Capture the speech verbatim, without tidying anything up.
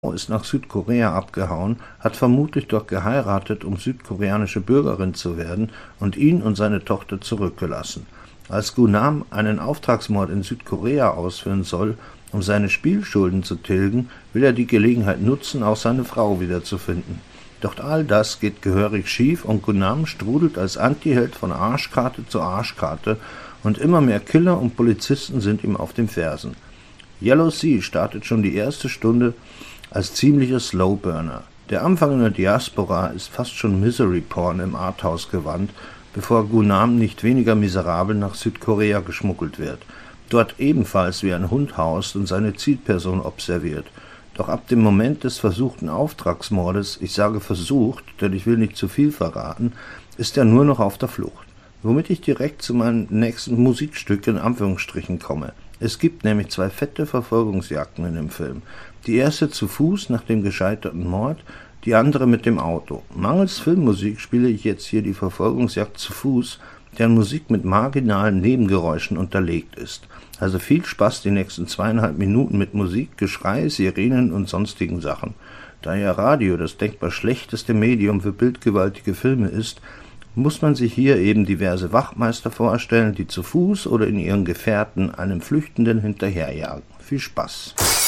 ist nach Südkorea abgehauen, hat vermutlich dort geheiratet, um südkoreanische Bürgerin zu werden, und ihn und seine Tochter zurückgelassen. Als Gunam einen Auftragsmord in Südkorea ausführen soll, um seine Spielschulden zu tilgen, will er die Gelegenheit nutzen, auch seine Frau wiederzufinden. Doch all das geht gehörig schief und Gunam strudelt als Antiheld von Arschkarte zu Arschkarte und immer mehr Killer und Polizisten sind ihm auf den Fersen. Yellow Sea startet schon die erste Stunde als ziemlicher Slowburner. Der Anfang in der Diaspora ist fast schon Misery-Porn im Arthouse-Gewand, bevor Gunam nicht weniger miserabel nach Südkorea geschmuggelt wird. Dort ebenfalls wie ein Hund haust und seine Zielperson observiert. Doch ab dem Moment des versuchten Auftragsmordes, ich sage versucht, denn ich will nicht zu viel verraten, ist er nur noch auf der Flucht. Womit ich direkt zu meinem nächsten Musikstück in Anführungsstrichen komme. Es gibt nämlich zwei fette Verfolgungsjagden in dem Film. Die erste zu Fuß nach dem gescheiterten Mord, die andere mit dem Auto. Mangels Filmmusik spiele ich jetzt hier die Verfolgungsjagd zu Fuß, deren Musik mit marginalen Nebengeräuschen unterlegt ist. Also viel Spaß die nächsten zweieinhalb Minuten mit Musik, Geschrei, Sirenen und sonstigen Sachen. Da ja Radio das denkbar schlechteste Medium für bildgewaltige Filme ist, muss man sich hier eben diverse Wachtmeister vorstellen, die zu Fuß oder in ihren Gefährten einem Flüchtenden hinterherjagen. Viel Spaß!